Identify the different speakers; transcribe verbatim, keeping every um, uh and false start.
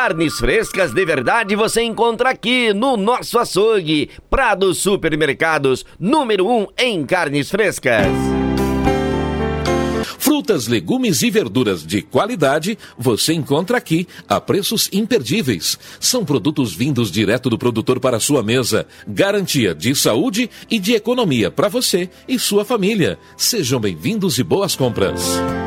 Speaker 1: Carnes frescas de verdade você encontra aqui no nosso açougue. Prado Supermercados, número um em carnes frescas.
Speaker 2: Frutas, legumes e verduras de qualidade você encontra aqui a preços imperdíveis. São produtos vindos direto do produtor para a sua mesa. Garantia de saúde e de economia para você e sua família. Sejam bem-vindos e boas compras.